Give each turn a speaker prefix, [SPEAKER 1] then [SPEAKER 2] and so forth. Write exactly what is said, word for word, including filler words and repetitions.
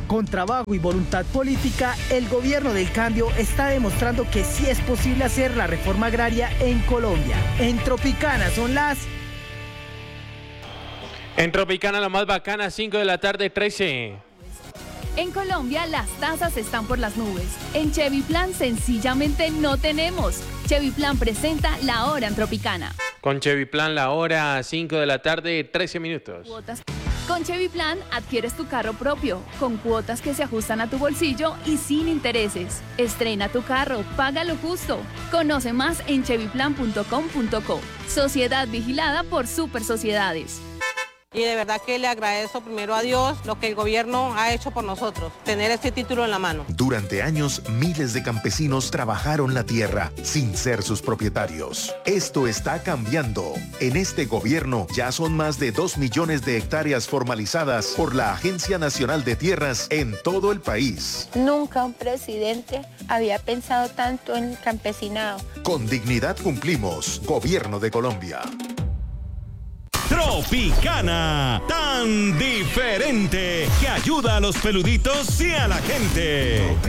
[SPEAKER 1] Con trabajo y voluntad política, el gobierno del cambio está demostrando que sí es posible hacer la reforma agraria en Colombia. En Tropicana son las...
[SPEAKER 2] En Tropicana la más bacana, cinco de la tarde, trece.
[SPEAKER 3] En Colombia las tasas están por las nubes. En Chevy Plan sencillamente no tenemos. Chevy Plan presenta La Hora en Tropicana.
[SPEAKER 2] Con Chevy Plan la hora, cinco de la tarde, trece minutos.
[SPEAKER 3] Cuotas. Con Chevy Plan adquieres tu carro propio, con cuotas que se ajustan a tu bolsillo y sin intereses. Estrena tu carro, paga lo justo. Conoce más en chevy plan punto com punto co. Sociedad vigilada por Super Sociedades.
[SPEAKER 4] Y de verdad que le agradezco primero a Dios lo que el gobierno ha hecho por nosotros, tener este título en la mano.
[SPEAKER 5] Durante años, miles de campesinos trabajaron la tierra sin ser sus propietarios. Esto está cambiando. En este gobierno ya son más de dos millones de hectáreas formalizadas por la Agencia Nacional de Tierras en todo el país.
[SPEAKER 6] Nunca un presidente había pensado tanto en el campesinado.
[SPEAKER 5] Con dignidad cumplimos. Gobierno de Colombia.
[SPEAKER 7] Tropicana, tan diferente, que ayuda a los peluditos y a la gente.